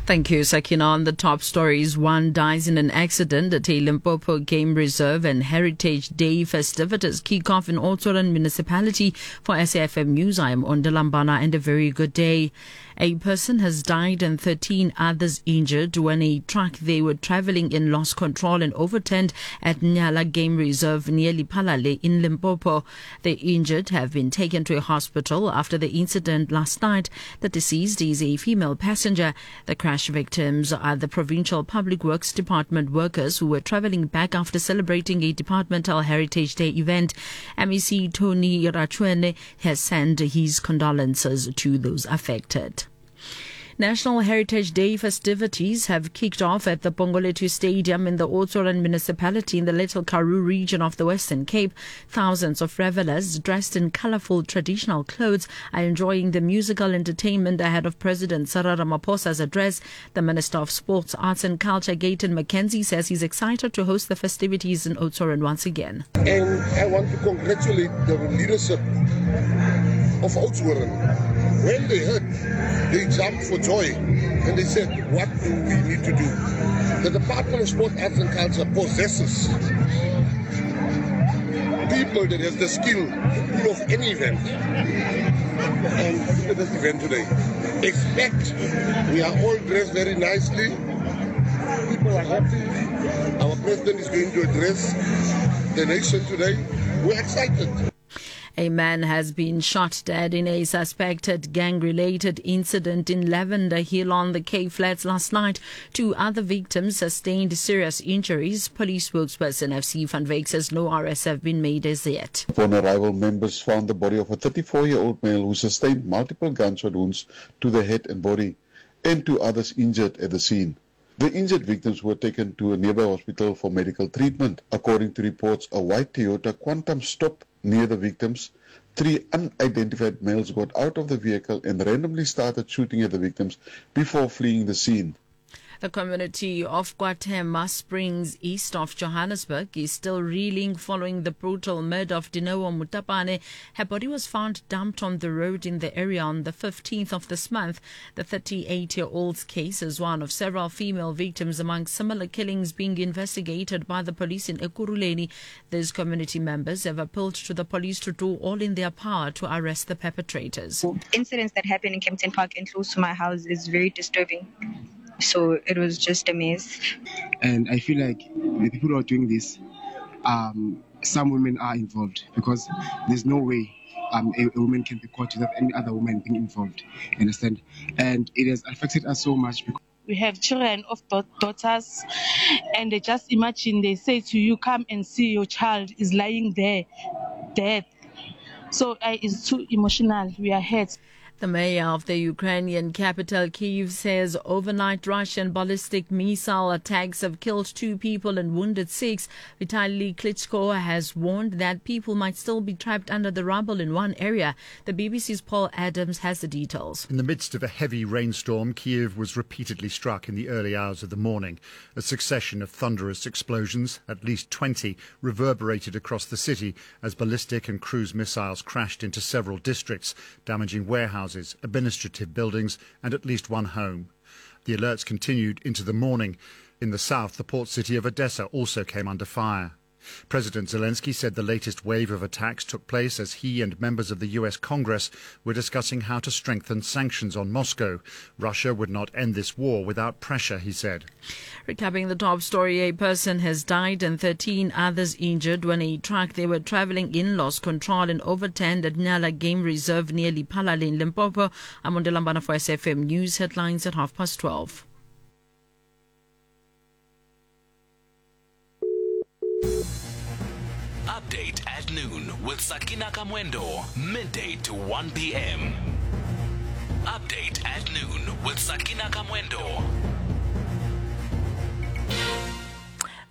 Thank you, Sakina. On the top stories, one dies in an accident at a Limpopo Game Reserve and Heritage Day festivities kick off in Oudtshoorn Municipality. For SAFM News, I am Ondalambana and a very good day. A person has died and 13 others injured when a truck they were travelling in lost control and overturned at Nyala Game Reserve near Lipalale in Limpopo. The injured have been taken to a hospital after the incident last night. The deceased is a female passenger. The crash victims are the Provincial Public Works Department workers who were travelling back after celebrating a Departmental Heritage Day event. MEC Tony Rachwene has sent his condolences to those affected. National Heritage Day festivities have kicked off at the Pongolethu Stadium in the Oudtshoorn Municipality in the Little Karoo region of the Western Cape. Thousands of revelers dressed in colourful traditional clothes are enjoying the musical entertainment ahead of President Cyril Ramaphosa's address. The Minister of Sports, Arts and Culture, Gayton McKenzie, says he's excited to host the festivities in Oudtshoorn once again. And I want to congratulate the leadership of Oudtshoorn. When they heard, they jumped for joy and they said, what do we need to do? The Department of Sport, Arts and Culture possesses people that has the skill to pull off any event. And look at this event today. Expect, we are all dressed very nicely. People are happy. Our president is going to address the nation today. We're excited. A man has been shot dead in a suspected gang-related incident in Lavender Hill on the Cape Flats last night. 2 other victims sustained serious injuries. Police spokesperson FC Van Wyk says no arrests have been made as yet. Upon arrival, members found the body of a 34-year-old male who sustained multiple gunshot wounds to the head and body, and 2 others injured at the scene. The injured victims were taken to a nearby hospital for medical treatment. According to reports, a white Toyota Quantum stopped near the victims. 3 unidentified males got out of the vehicle and randomly started shooting at the victims before fleeing the scene. The community of KwaThema Springs, east of Johannesburg, is still reeling following the brutal murder of Dineo Mutapane. Her body was found dumped on the road in the area on the 15th of this month. The 38-year-old's case is one of several female victims among similar killings being investigated by the police in Ekurhuleni. These community members have appealed to the police to do all in their power to arrest the perpetrators. Incidents that happen in Kempton Park and close to my house is very disturbing. So it was just a mess. And I feel like the people who are doing this, some women are involved because there's no way a woman can be caught without any other woman being involved. You understand? And it has affected us so much. We have children of daughters, and they just imagine, they say to you, come and see your child is lying there, dead. So it's too emotional. We are hurt. The mayor of the Ukrainian capital, Kyiv, says overnight Russian ballistic missile attacks have killed 2 people and wounded 6. Vitaly Klitschko has warned that people might still be trapped under the rubble in one area. The BBC's Paul Adams has the details. In the midst of a heavy rainstorm, Kyiv was repeatedly struck in the early hours of the morning. A succession of thunderous explosions, at least 20, reverberated across the city as ballistic and cruise missiles crashed into several districts, damaging warehouses, administrative buildings and at least 1 home. The alerts continued into the morning. In the south, the port city of Odessa also came under fire. President Zelensky said the latest wave of attacks took place as he and members of the US Congress were discussing how to strengthen sanctions on Moscow. Russia would not end this war without pressure, he said. Recapping the top story, a person has died and 13 others injured when a truck they were travelling in lost control and overturned at Nyala Game Reserve near Lipalale in Limpopo. I'm Ondalambana for SFM News headlines at 12:30. Update at noon with Sakina Kamwendo, midday to 1 p.m. Update at noon with Sakina Kamwendo.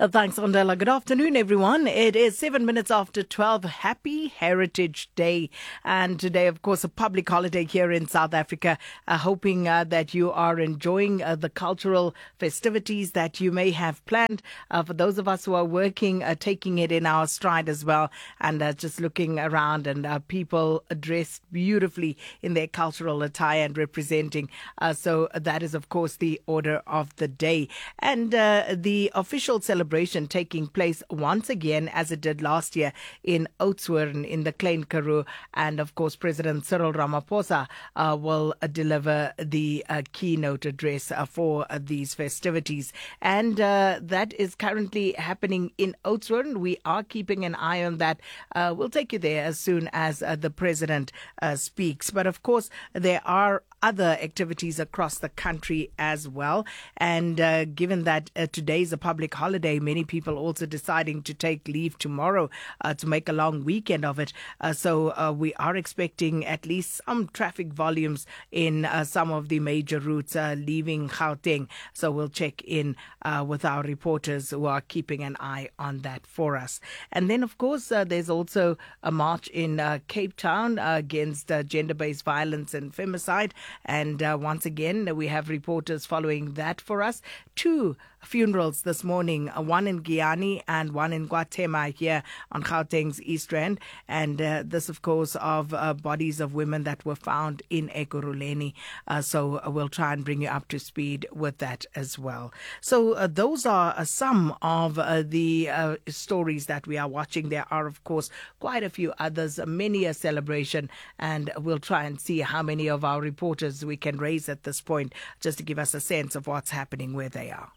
Thanks, Ondela. Good afternoon, everyone. It is 7 minutes after 12. Happy Heritage Day. And today, of course, a public holiday here in South Africa. Hoping that you are enjoying the cultural festivities that you may have planned. For those of us who are working, taking it in our stride as well. And just looking around and people dressed beautifully in their cultural attire and representing. So that is, of course, the order of the day. And the official celebration taking place once again, as it did last year, in Oudtshoorn in the Klein Karoo. And of course, President Cyril Ramaphosa will deliver the keynote address for these festivities. And that is currently happening in Oudtshoorn. We are keeping an eye on that. We'll take you there as soon as the president speaks. But of course, there are other activities across the country as well. And given that today is a public holiday, many people also deciding to take leave tomorrow to make a long weekend of it. So we are expecting at least some traffic volumes in some of the major routes leaving Gauteng. So we'll check in with our reporters who are keeping an eye on that for us. And then, of course, there's also a march in Cape Town against gender-based violence and femicide. And once again, we have reporters following that for us. 2 funerals this morning, one in Giyani and one in Guatemala here on Gauteng's East Rand. And this, of course, of bodies of women that were found in Ekurhuleni. So we'll try and bring you up to speed with that as well. So those are some of the stories that we are watching. There are, of course, quite a few others, many a celebration, and we'll try and see how many of our reporters we can raise at this point just to give us a sense of what's happening where they are.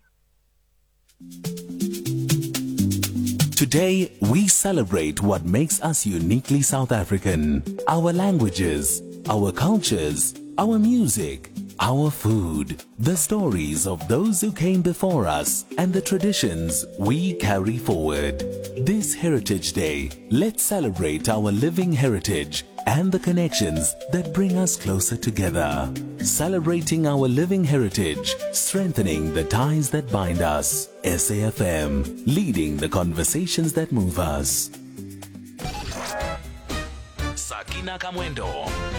Today, we celebrate what makes us uniquely South African. Our languages, our cultures, our music, our food, the stories of those who came before us, and the traditions we carry forward. This Heritage Day, let's celebrate our living heritage and the connections that bring us closer together. Celebrating our living heritage, strengthening the ties that bind us. SAFM, leading the conversations that move us. Sakina Kamwendo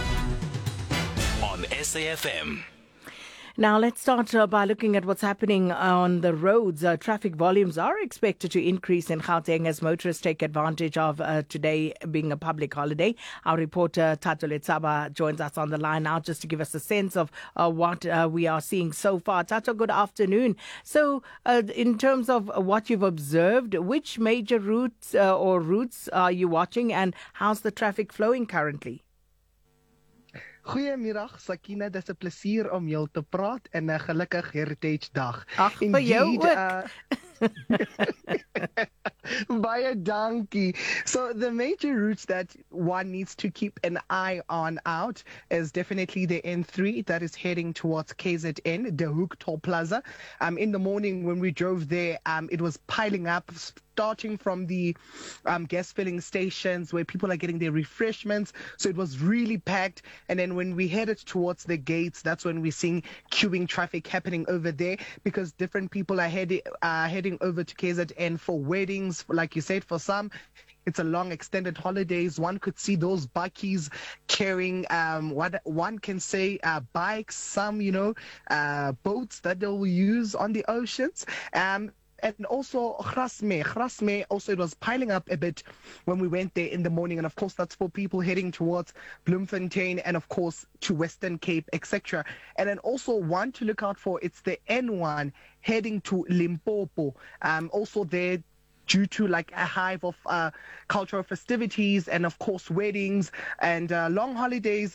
on SAFM. Now, let's start by looking at what's happening on the roads. Traffic volumes are expected to increase in Gauteng as motorists take advantage of today being a public holiday. Our reporter, Tato Letsaba, joins us on the line now just to give us a sense of what we are seeing so far. Tato, good afternoon. So, in terms of what you've observed, which major routes or routes are you watching, and how's the traffic flowing currently? Goeiemiddag Sakina, dis 'n plesier om jou te praat en 'n gelukkige Heritage Dag. Ag, vir jou ook. Baie dankie. So the major routes that one needs to keep an eye on out is definitely the N3 that is heading towards KZN, the Hoek Toll Plaza. In the morning when we drove there, it was piling up, starting from the gas filling stations where people are getting their refreshments. So it was really packed. And then when we headed towards the gates, that's when we're seeing queuing traffic happening over there, because different people are heading over to KZN for weddings, like you said. For some, it's a long extended holidays. One could see those bakkies carrying what one can say bikes, some boats that they will use on the oceans. And also Grasme also, it was piling up a bit when we went there in the morning. And of course, that's for people heading towards Bloemfontein and of course to Western Cape, etc. And then also one to look out for, it's the N1 heading to Limpopo. Also there, due to like a hive of cultural festivities and of course weddings and long holidays,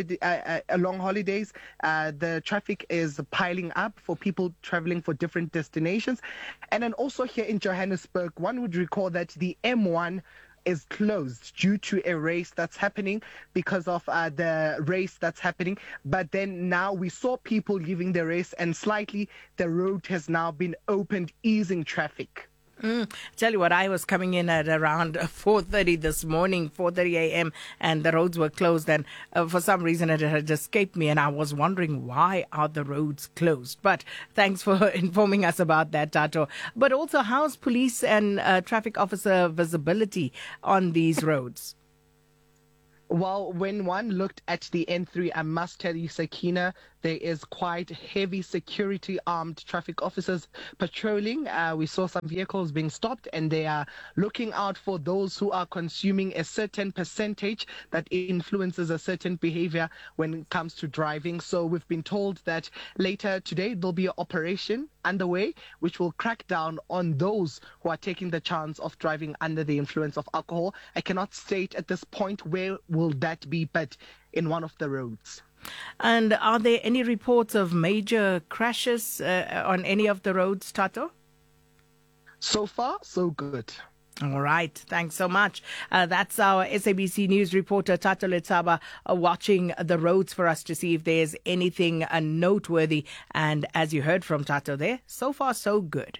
the traffic is piling up for people traveling for different destinations. And then also here in Johannesburg, one would recall that the M1 is closed due to a race that's happening, because of the race that's happening. But then now we saw people leaving the race, and slightly the road has now been opened, easing traffic. Tell you what, I was coming in at around 4:30 this morning, 4:30 a.m., and the roads were closed. And for some reason, it had escaped me, and I was wondering why are the roads closed. But thanks for informing us about that, Tato. But also, how's police and traffic officer visibility on these roads? Well, when one looked at the N3, I must tell you, Sakina, there is quite heavy security armed traffic officers patrolling. We saw some vehicles being stopped, and they are looking out for those who are consuming a certain percentage that influences a certain behavior when it comes to driving. So we've been told that later today there'll be an operation underway which will crack down on those who are taking the chance of driving under the influence of alcohol. I cannot state at this point where will that be, but in one of the roads. And are there any reports of major crashes on any of the roads, Tato? So far, so good. All right. Thanks so much. That's our SABC News reporter, Tato Letsaba, watching the roads for us to see if there's anything noteworthy. And as you heard from Tato there, so far, so good.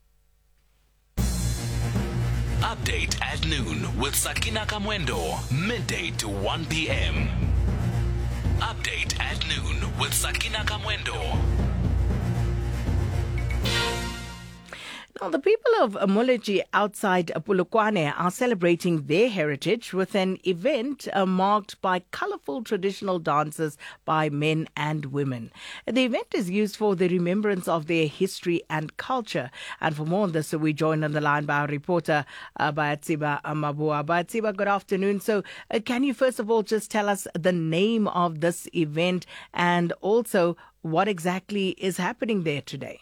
Update at noon with Sakina Kamwendo, midday to 1 p.m. Update at noon with Sakina Kamwendo. Now, the people of Moleji outside Polokwane are celebrating their heritage with an event marked by colorful traditional dances by men and women. The event is used for the remembrance of their history and culture. And for more on this, we joined on the line by our reporter, Bayatsiba Mabua. Bayatsiba, good afternoon. So can you first of all just tell us the name of this event and also what exactly is happening there today?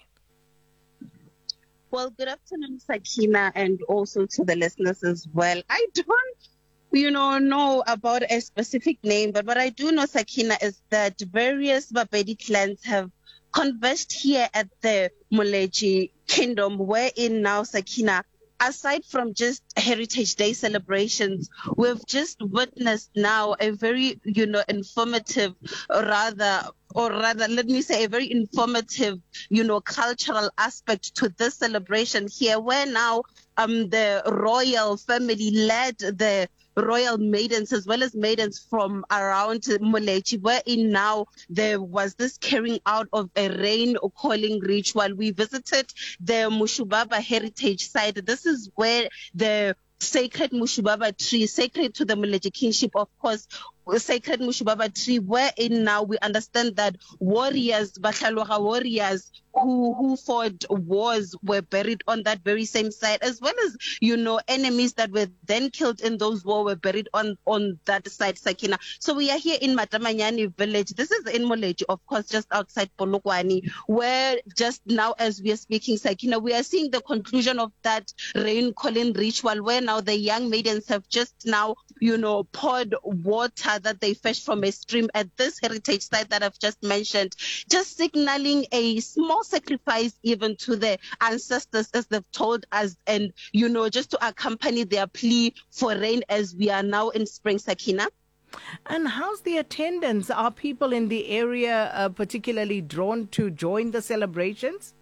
Well, good afternoon, Sakina, and also to the listeners as well. I don't, know about a specific name, but what I do know, Sakina, is that various Bapedi clans have converged here at the Moleji Kingdom, wherein now, Sakina, aside from just Heritage Day celebrations, we've just witnessed now a very, informative, or rather, let me say, a very informative, cultural aspect to this celebration here, where now the royal family led the royal maidens as well as maidens from around Moleji, wherein now there was this carrying out of a rain calling ritual. We visited the Mushubaba heritage site. This is where the sacred Mushubaba tree, sacred to the Moleji kingship, of course, sacred Mushubaba tree, wherein now we understand that warriors, Bahlaloga warriors who fought wars were buried on that very same site, as well as, enemies that were then killed in those wars were buried on that site, Sakina. So we are here in Matamanyani village. This is in Moleji, of course, just outside Polokwane, where just now as we are speaking, Sakina, we are seeing the conclusion of that rain calling ritual, where now the young maidens have just now, poured water that they fetched from a stream at this heritage site that I've just mentioned, just signaling a small sacrifice even to the ancestors, as they've told us, and just to accompany their plea for rain as we are now in spring, Sakina. And how's the attendance? Are people in the area particularly drawn to join the celebrations?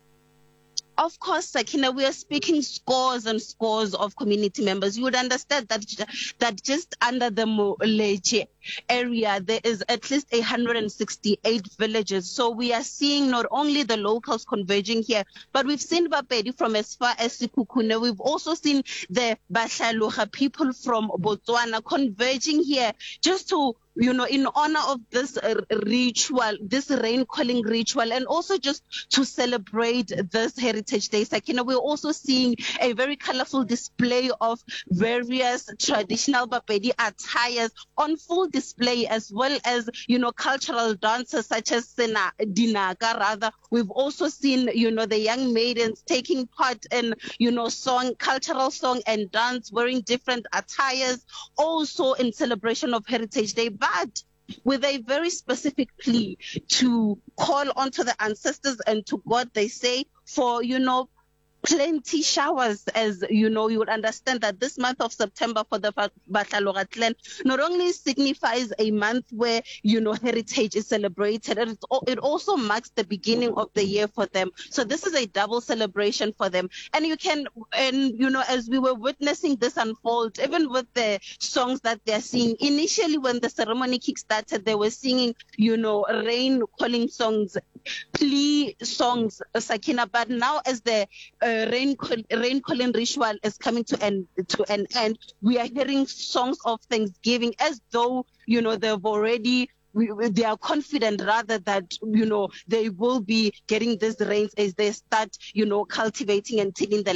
Of course, Sakina, we are speaking scores and scores of community members. You would understand that just under the Moleji area, there is at least 168 villages. So we are seeing not only the locals converging here, but we've seen Bapedi from as far as Sekhukhune. We've also seen the Bahlaloga people from Botswana converging here just to, in honor of this ritual, this rain calling ritual, and also just to celebrate this Heritage Day. Sakina, we're also seeing a very colorful display of various traditional Bapedi attires on full display, as well as, cultural dances such as Dinaka, rather. We've also seen, the young maidens taking part in, cultural song and dance, wearing different attires, also in celebration of Heritage Day, but with a very specific plea to call onto the ancestors and to God, they say, for, plenty showers, as you know. You would understand that this month of September for the Batlaloga clan not only signifies a month where, you know, heritage is celebrated, it also marks the beginning of the year for them. So this is a double celebration for them. And you know, as we were witnessing this unfold, even with the songs that they're singing, initially when the ceremony kick-started, they were singing, you know, rain calling songs, plea songs, Sakina. But now as the rain calling ritual is coming to an end, we are hearing songs of thanksgiving, as though, you know, they are confident rather that, you know, they will be getting these rains as they start, you know, cultivating and tilling the